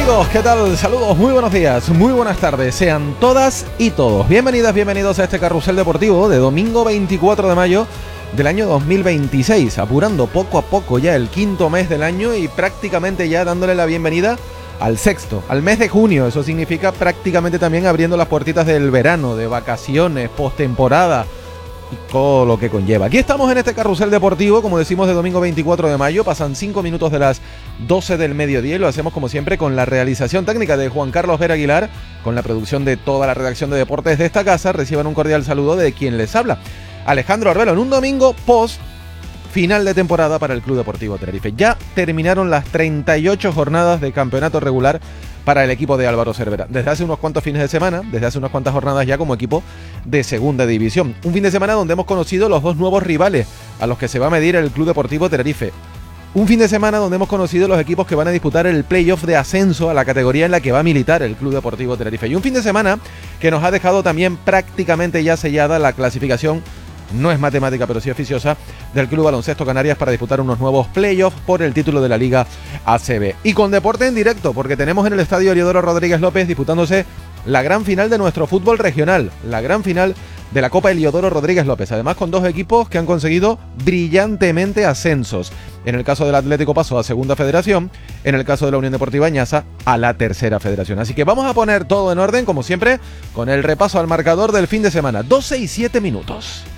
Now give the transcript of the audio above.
amigos? ¿Qué tal? Saludos, muy buenos días, muy buenas tardes. Sean todas y todos bienvenidas, bienvenidos a este carrusel deportivo de domingo 24 de mayo del año 2026. Apurando poco a poco ya el quinto mes del año y prácticamente ya dándole la bienvenida al sexto, al mes de junio. Eso significa prácticamente también abriendo las puertitas del verano, de vacaciones, postemporada y todo lo que conlleva. Aquí estamos en este carrusel deportivo, como decimos, de domingo 24 de mayo. Pasan 5 minutos de las 12 del mediodía y lo hacemos como siempre con la realización técnica de Juan Carlos Vera Aguilar, con la producción de toda la redacción de deportes de esta casa. Reciban un cordial saludo de quien les habla, Alejandro Arbelo, en un domingo post final de temporada para el Club Deportivo Tenerife. Ya terminaron las 38 jornadas de campeonato regular para el equipo de Álvaro Cervera. Desde hace unos cuantos fines de semana, desde hace unas cuantas jornadas ya como equipo de segunda división. Un fin de semana donde hemos conocido los dos nuevos rivales a los que se va a medir el Club Deportivo Tenerife. Un fin de semana donde hemos conocido los equipos que van a disputar el playoff de ascenso a la categoría en la que va a militar el Club Deportivo Tenerife. Y un fin de semana que nos ha dejado también prácticamente ya sellada la clasificación, no es matemática pero sí oficiosa, del Club Baloncesto Canarias para disputar unos nuevos playoffs por el título de la Liga ACB. Y con deporte en directo, porque tenemos en el estadio Heliodoro Rodríguez López disputándose la gran final de nuestro fútbol regional, la gran final de la Copa Heliodoro Rodríguez López, además con dos equipos que han conseguido brillantemente ascensos. En el caso del Atlético pasó a Segunda Federación, en el caso de la Unión Deportiva Añaza a la Tercera Federación. Así que vamos a poner todo en orden, como siempre, con el repaso al marcador del fin de semana. 12 y 7 minutos.